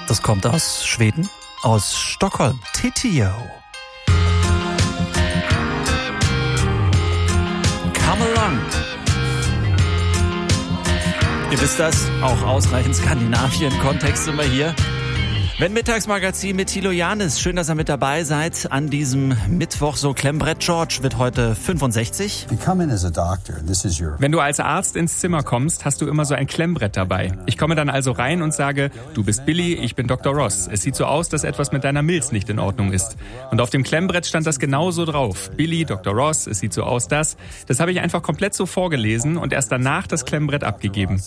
Das kommt aus Schweden, aus Stockholm. Titio. Come along. Ihr wisst das, auch ausreichend Skandinavien-Kontext sind wir hier. Wenn Mittagsmagazin mit Thilo Janis, schön, dass ihr mit dabei seid an diesem Mittwoch. So, Klemmbrett George wird heute 65. Wenn du als Arzt ins Zimmer kommst, hast du immer so ein Klemmbrett dabei. Ich komme dann also rein und sage, du bist Billy, ich bin Dr. Ross. Es sieht so aus, dass etwas mit deiner Milz nicht in Ordnung ist. Und auf dem Klemmbrett stand das genauso drauf. Billy, Dr. Ross, es sieht so aus, dass. Das habe ich einfach komplett so vorgelesen und erst danach das Klemmbrett abgegeben.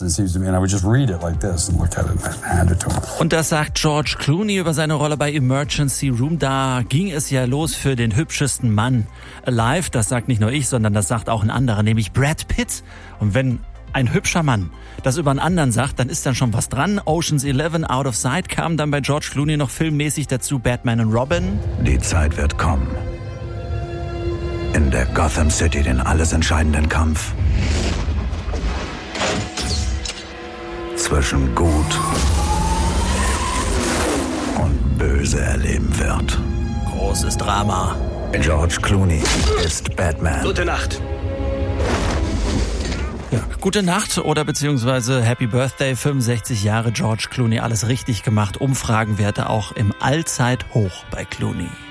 Und das sagt George Clooney über seine Rolle bei Emergency Room. Da ging es ja los für den hübschesten Mann alive. Das sagt nicht nur ich, sondern das sagt auch ein anderer, nämlich Brad Pitt. Und wenn ein hübscher Mann das über einen anderen sagt, dann ist dann schon was dran. Ocean's 11, Out of Sight kam dann bei George Clooney noch filmmäßig dazu, Batman und Robin. Die Zeit wird kommen. In der Gotham City den alles entscheidenden Kampf zwischen Gut und Böse erleben wird. Großes Drama. George Clooney ist Batman. Gute Nacht. Ja, gute Nacht oder beziehungsweise Happy Birthday, 65 Jahre George Clooney, alles richtig gemacht. Umfragenwerte auch im Allzeithoch bei Clooney.